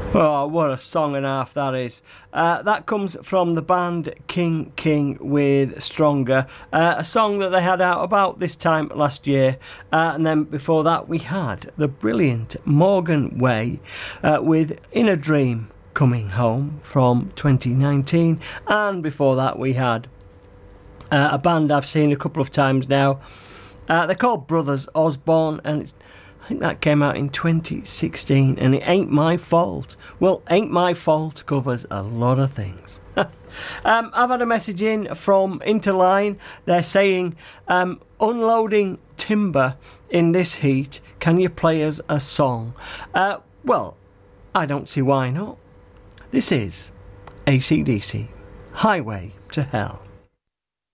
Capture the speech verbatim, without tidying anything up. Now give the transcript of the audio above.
Oh, what a song and a half that is. Uh, that comes from the band King King with Stronger, uh, a song that they had out about this time last year. Uh, and then before that we had the brilliant Morgan Way uh, with In a Dream Coming Home from twenty nineteen. And before that we had uh, a band I've seen a couple of times now. Uh, they're called Brothers Osborne, and it's I think that came out in twenty sixteen, and it ain't my fault. Well, ain't my fault covers a lot of things. um, I've had a message in from Interline. They're saying, um, unloading timber in this heat, can you play us a song? Uh, well, I don't see why not. This is A C D C, Highway to Hell.